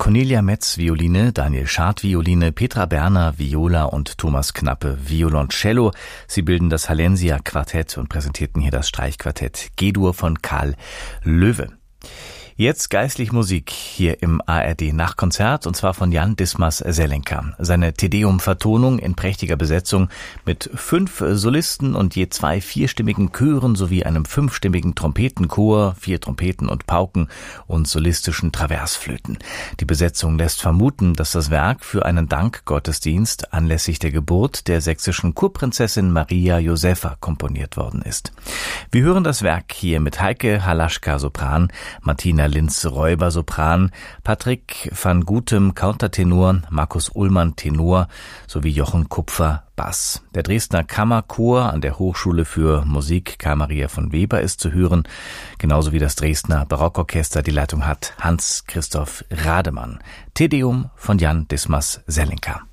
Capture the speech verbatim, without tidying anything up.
Cornelia Metz Violine, Daniel Schad Violine, Petra Berner Viola und Thomas Knappe Violoncello. Sie bilden das Hallensia Quartett und präsentierten hier das Streichquartett G-Dur von Karl Löwe. Jetzt geistlich Musik hier im A R D Nachkonzert, und zwar von Jan Dismas Selenka. Seine Te-Deum-Vertonung in prächtiger Besetzung mit fünf Solisten und je zwei vierstimmigen Chören sowie einem fünfstimmigen Trompetenchor, vier Trompeten und Pauken und solistischen Traversflöten. Die Besetzung lässt vermuten, dass das Werk für einen Dankgottesdienst anlässlich der Geburt der sächsischen Kurprinzessin Maria Josepha komponiert worden ist. Wir hören das Werk hier mit Heike Halaschka Sopran, Martina Linz-Räuber Sopran, Patrick van Gutem Countertenor, Markus Ullmann Tenor sowie Jochen Kupfer Bass. Der Dresdner Kammerchor an der Hochschule für Musik Karl Maria von Weber ist zu hören, genauso wie das Dresdner Barockorchester. Die Leitung hat Hans-Christoph Rademann. Te Deum von Jan Dismas Selenka.